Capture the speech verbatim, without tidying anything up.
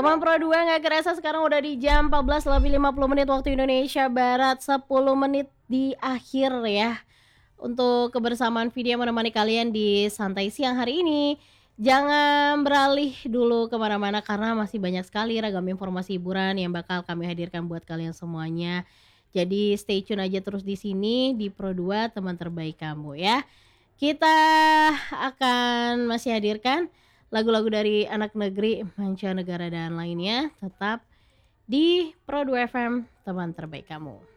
Teman Pro dua nggak kerasa sekarang udah di jam empat belas lebih lima puluh menit waktu Indonesia Barat, sepuluh menit di akhir ya. Untuk kebersamaan video menemani kalian di santai siang hari ini. Jangan beralih dulu kemana-mana karena masih banyak sekali ragam informasi hiburan yang bakal kami hadirkan buat kalian semuanya. Jadi stay tune aja terus di sini di Pro dua teman terbaik kamu ya. Kita akan masih hadirkan lagu-lagu dari anak negeri, mancanegara dan lainnya tetap di Pro dua F M teman terbaik kamu.